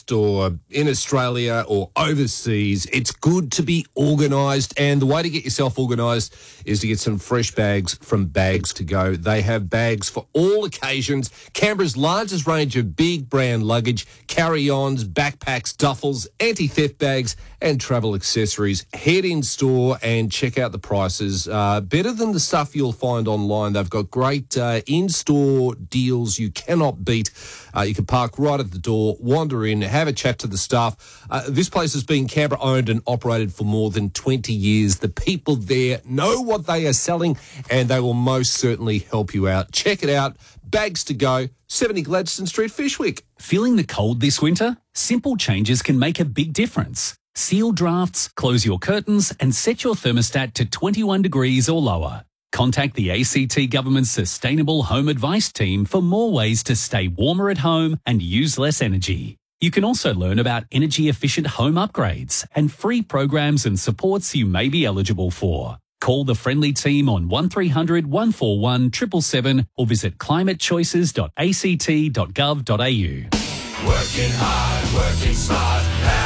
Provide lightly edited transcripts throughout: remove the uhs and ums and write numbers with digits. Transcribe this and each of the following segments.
west or in Australia or overseas, it's good to be organised. And the way to get yourself organised is to get some fresh bags from Bags to Go. They have bags for all occasions. Canberra's largest range of big brand luggage, carry-ons, backpacks, duffels, anti-theft bags and travel accessories. Head in store and check out the prices. Better than the stuff you'll find online. They've got great in-store deals you cannot beat. You can park right at the door, wander in, have a chat to the staff. This place has been Canberra-owned and operated for more than 20 years. The people there know what they are selling and they will most certainly help you out. Check it out. Bags to Go, 70 Gladstone Street, Fyshwick. Feeling the cold this winter? Simple changes can make a big difference. Seal drafts, close your curtains and set your thermostat to 21 degrees or lower. Contact the ACT Government's Sustainable Home Advice Team for more ways to stay warmer at home and use less energy. You can also learn about energy-efficient home upgrades and free programs and supports you may be eligible for. Call the friendly team on 1300 141 777 or visit climatechoices.act.gov.au. Working hard, working smart,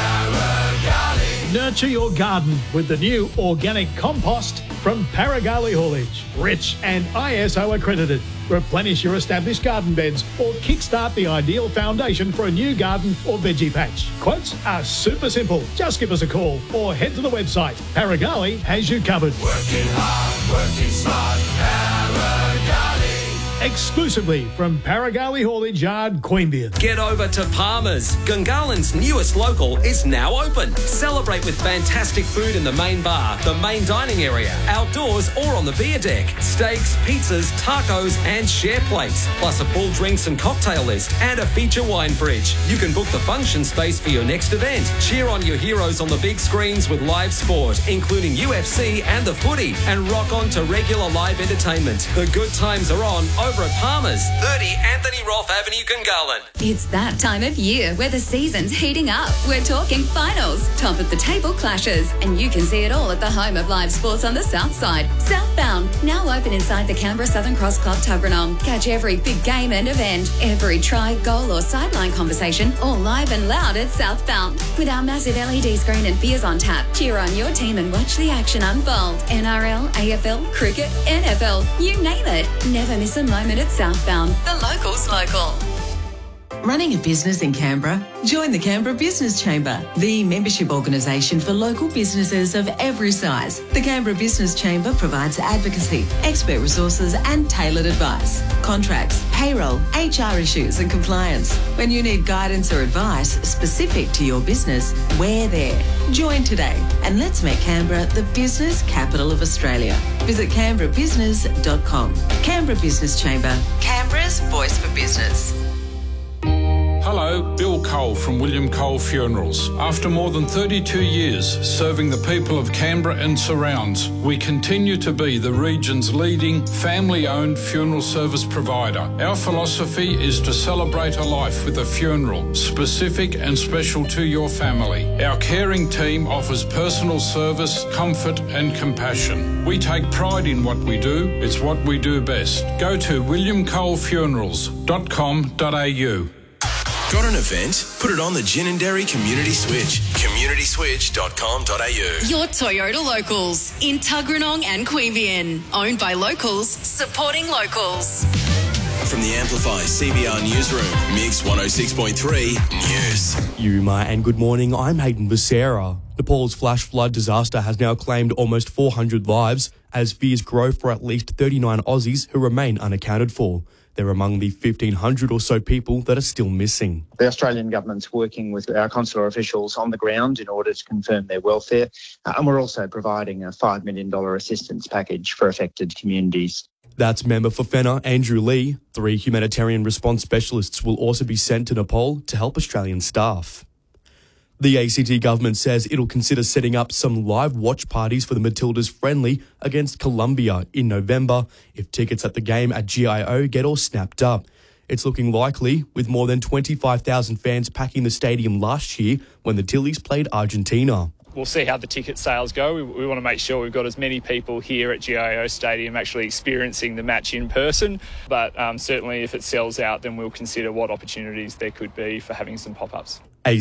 Paragali. Nurture your garden with the new organic compost from Paragali Haulage. Rich and ISO accredited. Replenish your established garden beds or kickstart the ideal foundation for a new garden or veggie patch. Quotes are super simple. Just give us a call or head to the website. Paragali has you covered. Working hard, working smart, Paragali. Exclusively from Paragali Haulage Yard, Queanbeyan. Get over to Palmer's. Gungahlin's newest local is now open. Celebrate with fantastic food in the main bar, the main dining area, outdoors or on the beer deck. Steaks, pizzas, tacos and share plates. Plus a full drinks and cocktail list and a feature wine fridge. You can book the function space for your next event. Cheer on your heroes on the big screens with live sport, including UFC and the footy. And rock on to regular live entertainment. The good times are on over at Palmer's, 30 Anthony Roth Avenue, Gungahlin. It's that time of year where the season's heating up. We're talking finals, top of the table clashes, and you can see it all at the home of live sports on the south side. Southbound, now open inside the Canberra Southern Cross Club, Tuggeranong. Catch every big game and event, every try, goal or sideline conversation, all live and loud at Southbound. With our massive LED screen and beers on tap, cheer on your team and watch the action unfold. NRL, AFL, cricket, NFL, you name it. Never miss a moment at Southbound, the locals local. Running a business in Canberra? Join the Canberra Business Chamber, the membership organisation for local businesses of every size. The Canberra Business Chamber provides advocacy, expert resources and tailored advice. Contracts, payroll, HR issues and compliance. When you need guidance or advice specific to your business, we're there. Join today and let's make Canberra the business capital of Australia. Visit canberrabusiness.com. Canberra Business Chamber, Canberra's voice for business. Hello, Bill Cole from William Cole Funerals. After more than 32 years serving the people of Canberra and surrounds, we continue to be the region's leading family-owned funeral service provider. Our philosophy is to celebrate a life with a funeral, specific and special to your family. Our caring team offers personal service, comfort and compassion. We take pride in what we do. It's what we do best. Go to williamcolefunerals.com.au. Got an event? Put it on the Ginninderry Community Switch. communityswitch.com.au. Your Toyota Locals in Tuggeranong and Queanbeyan. Owned by locals, supporting locals. From the Amplify CBR Newsroom, Mix 106.3 News. Yuma and good morning, I'm Hayden Becerra. Nepal's flash flood disaster has now claimed almost 400 lives as fears grow for at least 39 Aussies who remain unaccounted for. They're among the 1,500 or so people that are still missing. The Australian government's working with our consular officials on the ground in order to confirm their welfare, and we're also providing a $5 million assistance package for affected communities. That's member for Fenner, Andrew Lee. 3 humanitarian response specialists will also be sent to Nepal to help Australian staff. The ACT government says it'll consider setting up some live watch parties for the Matildas friendly against Colombia in November if tickets at the game at GIO get all snapped up. It's looking likely, with more than 25,000 fans packing the stadium last year when the Tillies played Argentina. We'll see how the ticket sales go. We want to make sure we've got as many people here at GIO Stadium actually experiencing the match in person. But certainly if it sells out, then we'll consider what opportunities there could be for having some pop-ups.